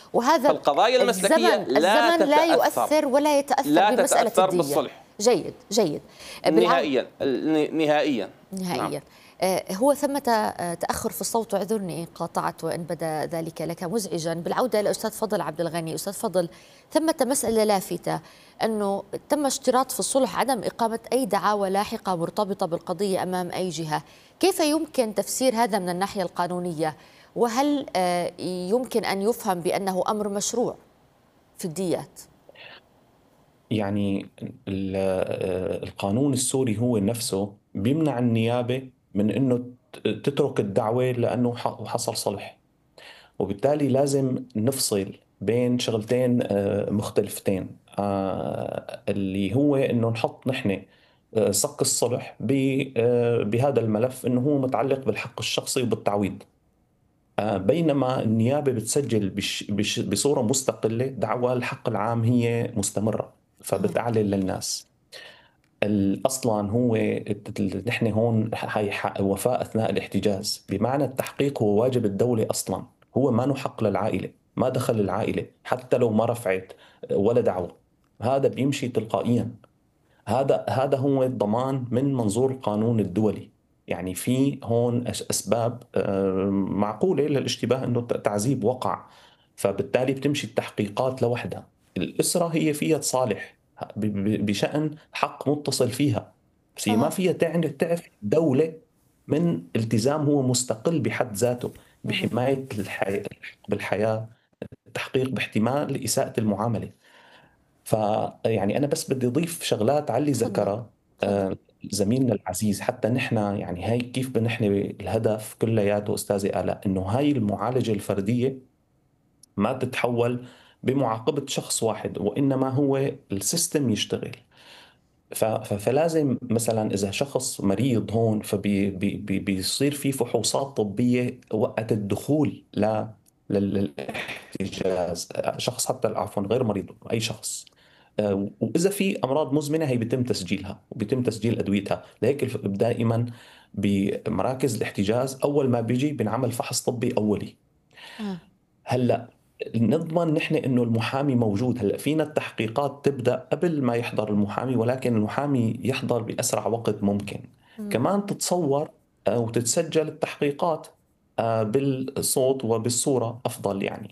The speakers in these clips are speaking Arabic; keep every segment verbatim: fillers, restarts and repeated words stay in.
وهذا فالقضايا المسلكية الزمن لا الزمن لا تتأثر يؤثر ولا يتأثر لا بمسألة تتأثر الدية. بالصلح جيد جيد نهائيا نهائيا نهائيا. نعم. هو ثمة تأخر في الصوت، واعذرني إن قاطعت وإن بدا ذلك لك مزعجا. بالعودة إلى أستاذ فضل عبد الغني، أستاذ فضل، ثمة مسألة لافتة أنه تم اشتراط في الصلح عدم إقامة أي دعاوى لاحقة مرتبطة بالقضية أمام أي جهة. كيف يمكن تفسير هذا من الناحية القانونية؟ وهل يمكن أن يفهم بأنه أمر مشروع في الديات؟ يعني القانون السوري هو نفسه بيمنع النيابة من أنه تترك الدعوة لأنه حصل صلح، وبالتالي لازم نفصل بين شغلتين مختلفتين، اللي هو أنه نحط نحن صك الصلح بهذا الملف أنه هو متعلق بالحق الشخصي وبالتعويض، بينما النيابة بتسجل بش بش بصورة مستقلة دعوى الحق العام هي مستمرة، فبتعلن للناس. اصلا هو نحن هون هي وفاء اثناء الاحتجاز، بمعنى التحقيق هو واجب الدوله اصلا، هو ما له حق للعائله، ما دخل العائله حتى لو ما رفعت ولا دعوه، هذا بيمشي تلقائيا. هذا هذا هو الضمان من منظور القانون الدولي. يعني في هون اسباب معقوله للاشتباه انه تعذيب وقع، فبالتالي بتمشي التحقيقات لوحدها. الاسره هي فيها تصالح بشأن حق متصل فيها، بس هي ما فيها تعرف دولة من التزام هو مستقل بحد ذاته بحماية الحياة بالحياة، التحقيق باحتمال إساءة المعاملة. فيعني أنا بس بدي أضيف شغلات على اللي ذكرها آه زميلنا العزيز، حتى نحن يعني هاي كيف نحن الهدف كلياته أستاذي آلاء إنه هاي المعالجة الفردية ما تتحول بمعاقبة شخص واحد، وإنما هو السيستم يشتغل. فلازم مثلا إذا شخص مريض هون فبيصير في فحوصات طبية وقت الدخول ل للاحتجاز، شخص حتى عفوا غير مريض أي شخص، وإذا في أمراض مزمنة هي بيتم تسجيلها وبيتم تسجيل أدويتها. لهيك دائما بمراكز الاحتجاز أول ما بيجي بنعمل فحص طبي أولي. هلأ نضمن نحن انه المحامي موجود. هلا فينا التحقيقات تبدا قبل ما يحضر المحامي، ولكن المحامي يحضر باسرع وقت ممكن. م. كمان تتصور او تتسجل التحقيقات بالصوت وبالصوره افضل يعني.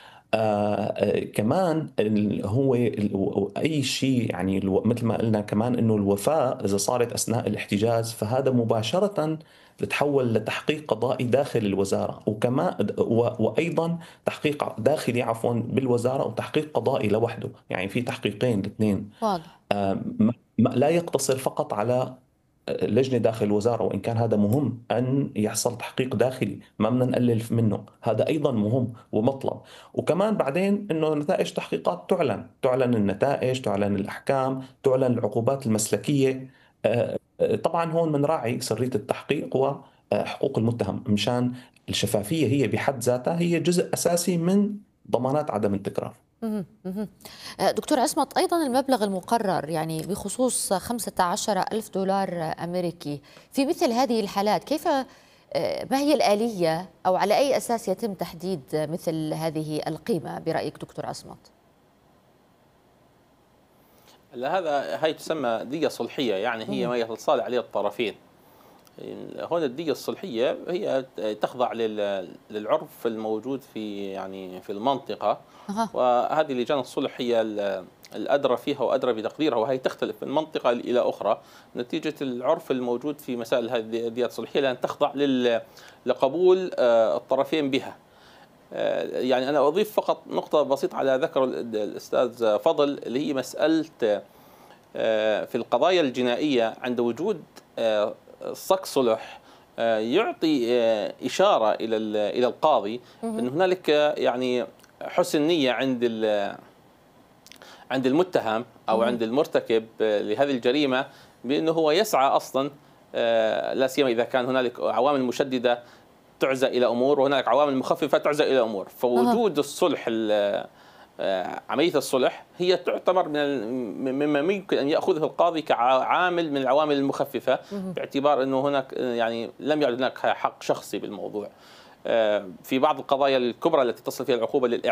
آه كمان هو اي شيء يعني مثل ما قلنا كمان انه الوفاة اذا صارت اثناء الاحتجاز فهذا مباشره بتحول لتحقيق قضائي داخل الوزاره، وكمان وايضا تحقيق داخلي عفوا بالوزاره وتحقيق قضائي لوحده، يعني في تحقيقين الاثنين. واضح. آه لا يقتصر فقط على لجنة داخل الوزارة، وإن كان هذا مهم أن يحصل تحقيق داخلي ما بدنا نقلل منه، هذا أيضا مهم ومطلب. وكمان بعدين أنه نتائج تحقيقات تعلن تعلن النتائج، تعلن الأحكام، تعلن العقوبات المسلكية. طبعا هون بنراعي سرية التحقيق وحقوق المتهم، مشان الشفافية هي بحد ذاتها هي جزء أساسي من ضمانات عدم التكرار. دكتور عصمت، أيضا المبلغ المقرر يعني بخصوص خمسة عشر ألف دولار أمريكي في مثل هذه الحالات، كيف ما هي الآلية أو على أي أساس يتم تحديد مثل هذه القيمة برأيك دكتور عصمت؟ هذا هي تسمى دية صلحية، يعني هي ما يتصالح عليه الطرفين. هون الدية الصلحية هي تخضع للعرف الموجود في يعني في المنطقة، وهذه لجان الصلح هي الأدرى فيها وأدرى بتقديرها، وهي تختلف من منطقة إلى أخرى نتيجة العرف الموجود في مسائل هذه الديات الصلحية، لأن تخضع لقبول الطرفين بها. يعني أنا أضيف فقط نقطة بسيطة على ذكر الأستاذ فضل، اللي هي مسألة في القضايا الجنائية عند وجود صك صلح يعطي إشارة إلى إلى القاضي أن هنالك يعني حسن نية عند عند المتهم أو عند المرتكب لهذه الجريمة، بأنه هو يسعى أصلا، لا سيما إذا كان هنالك عوامل مشددة تعزى إلى أمور وهنالك عوامل مخففة تعزى إلى أمور. فوجود الصلح عملية الصلح هي تعتبر من مما يمكن أن يأخذه القاضي كعامل من العوامل المخففة، باعتبار أنه هناك يعني لم يعد هناك حق شخصي بالموضوع. في بعض القضايا الكبرى التي تصل فيها العقوبة للإعدام